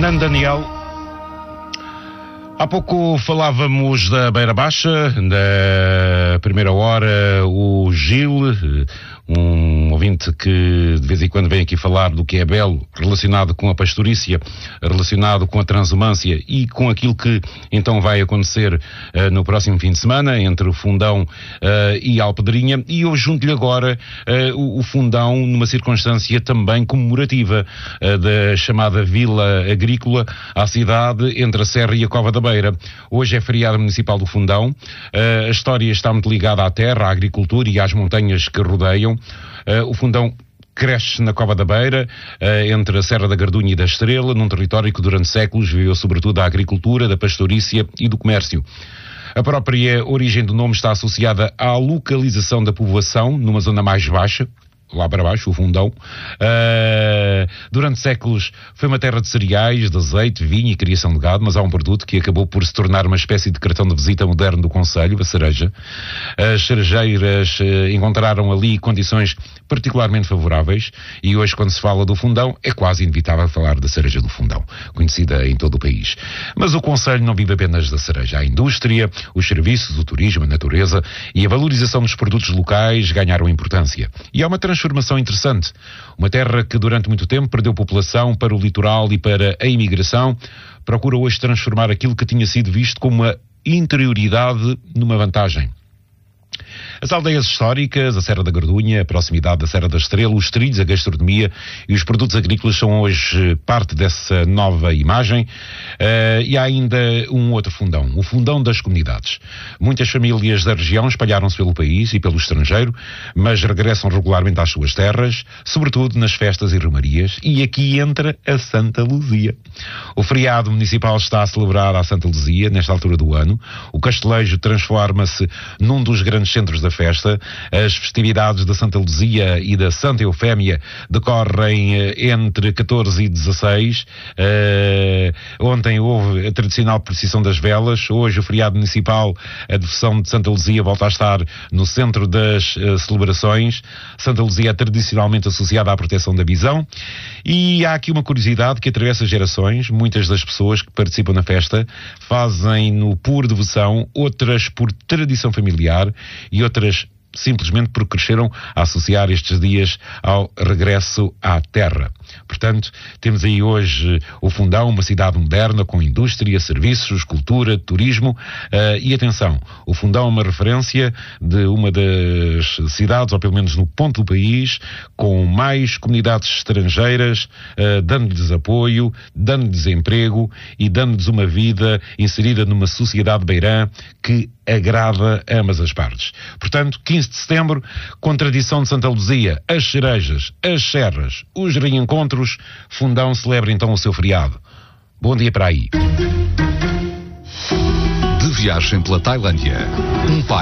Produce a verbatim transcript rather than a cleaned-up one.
Fernando Daniel. Há pouco falávamos da Beira Baixa, da primeira hora, o Gil, um ouvinte que de vez em quando vem aqui falar do que é belo, relacionado com a pastorícia, relacionado com a transumância e com aquilo que então vai acontecer uh, no próximo fim de semana, entre o Fundão uh, e a Alpedrinha, e eu junto-lhe agora uh, o, o Fundão numa circunstância também comemorativa uh, da chamada Vila Agrícola à cidade entre a Serra e a Cova da Beira. Hoje é feriado municipal do Fundão, uh, a história está muito ligada à terra, à agricultura e às montanhas que rodeiam. Uh, o Fundão cresce na Cova da Beira, uh, entre a Serra da Gardunha e da Estrela, num território que durante séculos viveu sobretudo da agricultura, da pastorícia e do comércio. A própria origem do nome está associada à localização da povoação, numa zona mais baixa, lá para baixo, o Fundão. Uh, durante séculos foi uma terra de cereais, de azeite, vinho e criação de gado, mas há um produto que acabou por se tornar uma espécie de cartão de visita moderno do concelho, a cereja. As cerejeiras uh, encontraram ali condições particularmente favoráveis e hoje, quando se fala do Fundão, é quase inevitável falar da cereja do Fundão, conhecida em todo o país. Mas o concelho não vive apenas da cereja. A indústria, os serviços, o turismo, a natureza e a valorização dos produtos locais ganharam importância. E há uma transformação interessante. Uma terra que durante muito tempo perdeu população para o litoral e para a imigração, procura hoje transformar aquilo que tinha sido visto como uma interioridade numa vantagem. As aldeias históricas, a Serra da Gardunha, a proximidade da Serra da Estrela, os trilhos, a gastronomia e os produtos agrícolas são hoje parte dessa nova imagem. Uh, e há ainda um outro Fundão, o Fundão das comunidades. Muitas famílias da região espalharam-se pelo país e pelo estrangeiro, mas regressam regularmente às suas terras, sobretudo nas festas e romarias, e aqui entra a Santa Luzia. O feriado municipal está a celebrar a Santa Luzia nesta altura do ano. O Castelejo transforma-se num dos grandes centros da festa. As festividades da Santa Luzia e da Santa Eufémia decorrem entre catorze e dezasseis. Uh, ontem houve a tradicional procissão das velas. Hoje o feriado municipal, a devoção de Santa Luzia volta a estar no centro das uh, celebrações. Santa Luzia é tradicionalmente associada à proteção da visão. E há aqui uma curiosidade que atravessa gerações. Muitas das pessoas que participam na festa fazem-no por devoção, outras por tradição familiar e outras simplesmente porque cresceram a associar estes dias ao regresso à terra. Portanto, temos aí hoje o Fundão, uma cidade moderna com indústria, serviços, cultura, turismo, uh, e atenção, o Fundão é uma referência de uma das cidades, ou pelo menos no ponto do país, com mais comunidades estrangeiras, uh, dando-lhes apoio, dando-lhes emprego e dando-lhes uma vida inserida numa sociedade beirã que agrada ambas as partes. Portanto, quinze de setembro, com tradição de Santa Luzia, as cerejas, as serras, os reencontros, Fundão celebra então o seu feriado. Bom dia para aí. De viagem pela Tailândia, um pai